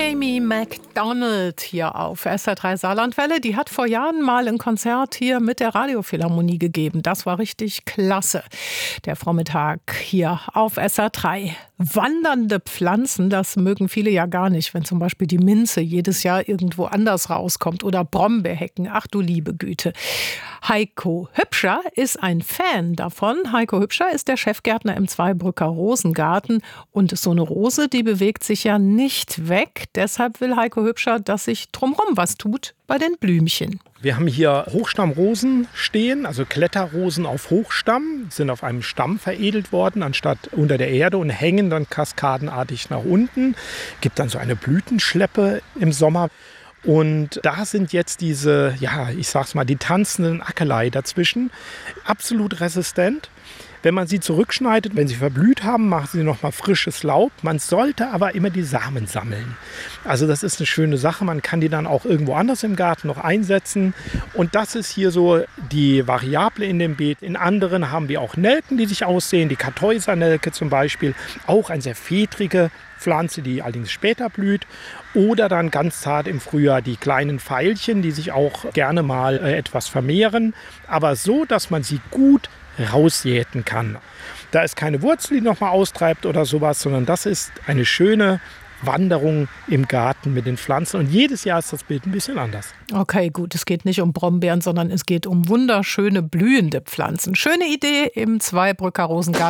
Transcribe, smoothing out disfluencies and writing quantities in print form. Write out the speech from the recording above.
Amy Macdonald hier auf SR3 Saarlandwelle. Die hat vor Jahren mal ein Konzert hier mit der Radiophilharmonie gegeben. Das war richtig klasse. Der Vormittag hier auf SR3. Wandernde Pflanzen, das mögen viele ja gar nicht, wenn zum Beispiel die Minze jedes Jahr irgendwo anders rauskommt oder Brombeerhecken. Ach du liebe Güte. Heiko Hübscher ist ein Fan davon. Heiko Hübscher ist der Chefgärtner im Zweibrücker Rosengarten. Und so eine Rose, die bewegt sich ja nicht weg. Deshalb will Heiko Hübscher, dass sich drumherum was tut bei den Blümchen. Wir haben hier Hochstammrosen stehen, also Kletterrosen auf Hochstamm, sind auf einem Stamm veredelt worden, anstatt unter der Erde und hängen dann kaskadenartig nach unten. Gibt dann so eine Blütenschleppe im Sommer. Und da sind jetzt diese, ich sag's mal, die tanzenden Ackerlei dazwischen, absolut resistent. Wenn man sie zurückschneidet, wenn sie verblüht haben, machen sie nochmal frisches Laub. Man sollte aber immer die Samen sammeln. Also das ist eine schöne Sache. Man kann die dann auch irgendwo anders im Garten noch einsetzen. Und das ist hier so die Variable in dem Beet. In anderen haben wir auch Nelken, die sich aussehen. Die Kartäusernelke zum Beispiel. Auch eine sehr fedrige Pflanze, die allerdings später blüht. Oder dann ganz zart im Frühjahr die kleinen Veilchen, die sich auch gerne mal etwas vermehren. Aber so, dass man sie gut rausjäten kann. Da ist keine Wurzel, die nochmal austreibt oder sowas, sondern das ist eine schöne Wanderung im Garten mit den Pflanzen. Und jedes Jahr ist das Bild ein bisschen anders. Okay, gut, es geht nicht um Brombeeren, sondern es geht um wunderschöne blühende Pflanzen. Schöne Idee im Zweibrücker Rosengarten.